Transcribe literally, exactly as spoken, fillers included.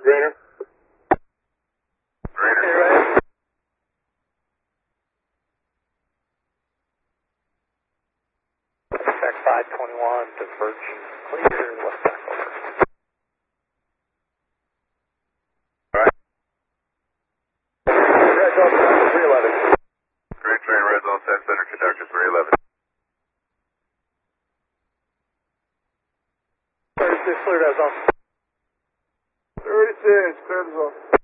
Greener. Greener. Track five twenty-one to Birch, clear, left back over. Alright. Red zone, three eleven. Green train, red zone, set center, conductor three eleven. thirty-six, clear that zone. thirty-six, clear the zone.